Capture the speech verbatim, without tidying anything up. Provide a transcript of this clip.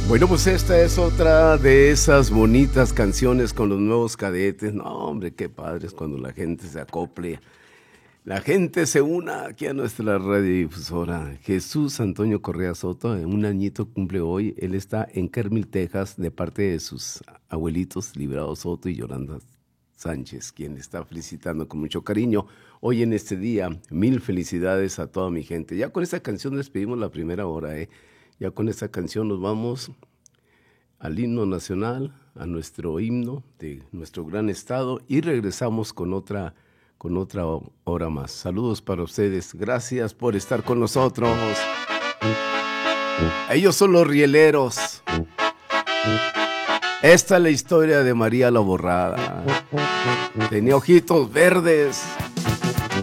Bueno, pues esta es otra de esas bonitas canciones con los nuevos cadetes. No, hombre, qué padre es cuando la gente se acople. La gente se una aquí a nuestra radiodifusora. Jesús Antonio Correa Soto, un añito cumple hoy. Él está en Kermil, Texas, de parte de sus abuelitos, Librado Soto y Yolanda Sánchez, quien está felicitando con mucho cariño hoy en este día. Mil felicidades a toda mi gente. Ya con esta canción despedimos la primera hora, ¿eh? Ya con esta canción nos vamos al himno nacional, a nuestro himno de nuestro gran estado y regresamos con otra, con otra hora más. Saludos para ustedes. Gracias por estar con nosotros. Ellos son los rieleros. Esta es la historia de María la Borrada. Tenía ojitos verdes.